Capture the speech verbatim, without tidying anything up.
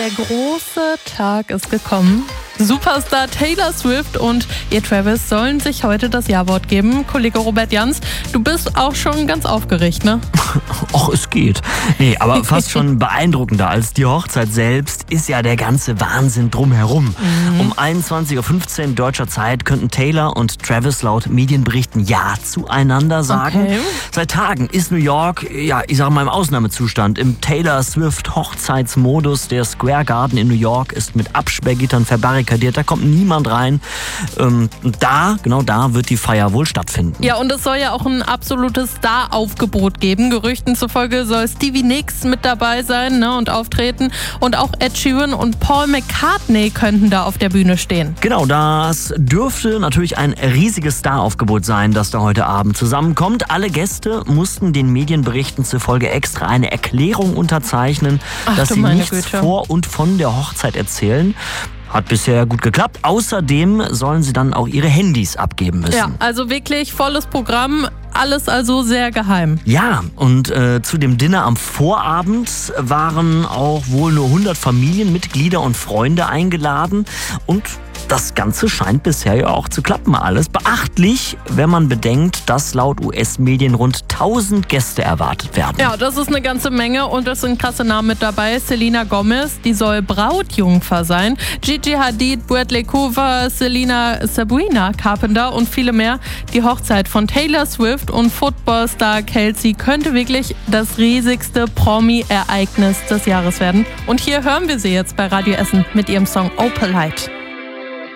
Der große Tag ist gekommen. Superstar Taylor Swift und ihr Travis sollen sich heute das Ja-Wort geben. Kollege Robert Jans, du bist auch schon ganz aufgeregt, ne? Och, es geht. Nee, aber fast schon beeindruckender als die Hochzeit selbst ist ja der ganze Wahnsinn drumherum. Mhm. Um einundzwanzig Uhr fünfzehn deutscher Zeit könnten Taylor und Travis laut Medienberichten Ja zueinander sagen. Okay. Seit Tagen ist New York, ja, ich sag mal im Ausnahmezustand. Im Taylor Swift Hochzeitsmodus. Der Square Garden in New York ist mit Absperrgittern verbarrikadiert. Da kommt niemand rein. Ähm, da, genau da wird die Feier wohl stattfinden. Ja, und es soll ja auch ein absolutes Star-Aufgebot geben. Gerüchten zufolge soll Stevie Nicks mit dabei sein, ne, und auftreten. Und auch Ed Sheeran und Paul McCartney könnten da auf der Bühne stehen. Genau, das dürfte natürlich ein riesiges Star-Aufgebot sein, das da heute Abend zusammenkommt. Alle Gäste mussten den Medienberichten zufolge extra eine Erklärung unterzeichnen, Ach, dass du sie meine nichts Güte. vor und von der Hochzeit erzählen. Hat bisher gut geklappt. Außerdem sollen sie dann auch ihre Handys abgeben müssen. Ja, also wirklich volles Programm. Alles also sehr geheim. Ja, und äh, zu dem Dinner am Vorabend waren auch wohl nur hundert Familienmitglieder und Freunde eingeladen. Und das Ganze scheint bisher ja auch zu klappen alles. Beachtlich, wenn man bedenkt, dass laut U S-Medien rund tausend Gäste erwartet werden. Ja, das ist eine ganze Menge und es sind krasse Namen mit dabei. Selena Gomez, die soll Brautjungfer sein. Gigi Hadid, Bradley Cooper, Selena Sabrina Carpenter und viele mehr. Die Hochzeit von Taylor Swift und Footballstar Kelsey könnte wirklich das riesigste Promi-Ereignis des Jahres werden. Und hier hören wir sie jetzt bei Radio Essen mit ihrem Song Opalite.